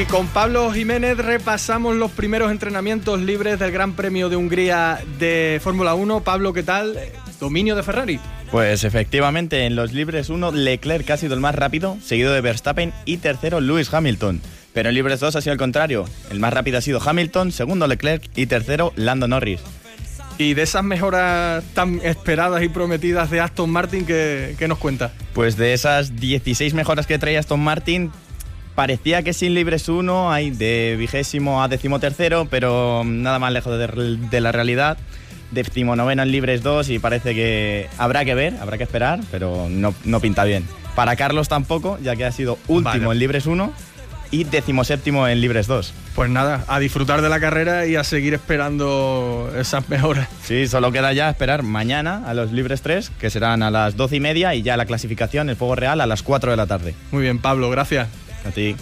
Y con Pablo Jiménez repasamos los primeros entrenamientos libres del Gran Premio de Hungría de Fórmula 1. Pablo, ¿qué tal? Dominio de Ferrari. Pues efectivamente, en los libres 1, Leclerc ha sido el más rápido, seguido de Verstappen y tercero Lewis Hamilton. Pero en libres 2 ha sido el contrario. El más rápido ha sido Hamilton, segundo Leclerc y tercero Lando Norris. Y de esas mejoras tan esperadas y prometidas de Aston Martin, ¿qué nos cuenta? Pues de esas 16 mejoras que traía Aston Martin, parecía que sin libres 1 hay de 20º a 13º, pero nada más lejos de la realidad. 19º en libres 2 y parece que habrá que ver, habrá que esperar, pero no pinta bien. Para Carlos tampoco, ya que ha sido último en libres 1 y 17º en libres 2. Pues nada, a disfrutar de la carrera y a seguir esperando esas mejoras. Sí, solo queda ya esperar mañana a los libres 3, que serán a las 12:30, y ya la clasificación, el fuego real, a las 4 de la tarde. Muy bien, Pablo, gracias. A ti.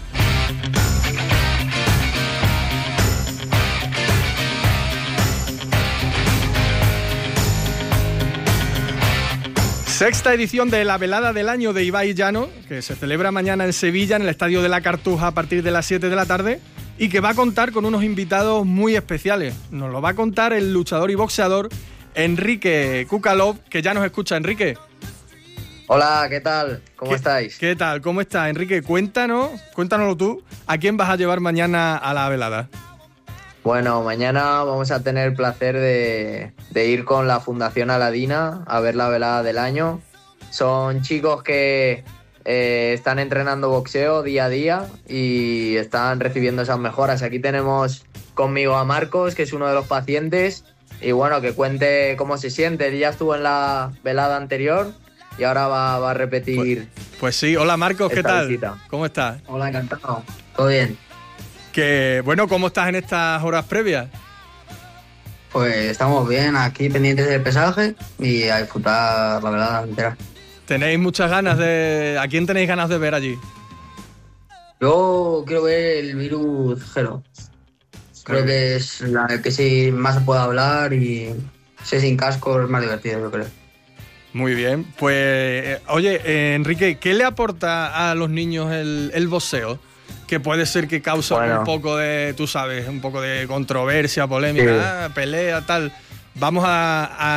Sexta edición de la velada del año de Ibai Llano, que se celebra mañana en Sevilla, en el Estadio de la Cartuja, a partir de las 7 de la tarde, y que va a contar con unos invitados muy especiales. Nos lo va a contar el luchador y boxeador Enrique Kukalov, que ya nos escucha. Enrique. Hola, ¿qué tal? ¿Cómo estáis? ¿Qué tal? ¿Cómo estás, Enrique? Cuéntanoslo tú. ¿A quién vas a llevar mañana a la velada? Bueno, mañana vamos a tener el placer de ir con la Fundación Aladina a ver la velada del año. Son chicos que están entrenando boxeo día a día y están recibiendo esas mejoras. Aquí tenemos conmigo a Marcos, que es uno de los pacientes, y bueno, que cuente cómo se siente. Él ya estuvo en la velada anterior y ahora va a repetir. Pues sí, hola Marcos, ¿qué tal? Visita. ¿Cómo estás? Hola, encantado. ¿Todo bien? Bueno, ¿cómo estás en estas horas previas? Pues estamos bien, aquí pendientes del pesaje y a disfrutar la velada entera. ¿Tenéis muchas ganas ¿A quién tenéis ganas de ver allí? Yo quiero ver el Virus Zero. Creo que es la que sí más se puede hablar y si sin casco es más divertido, yo creo. Muy bien, pues oye, Enrique, ¿qué le aporta a los niños el boxeo? Que puede ser que causa un poco de, tú sabes, un poco de controversia, polémica, pelea, tal. Vamos a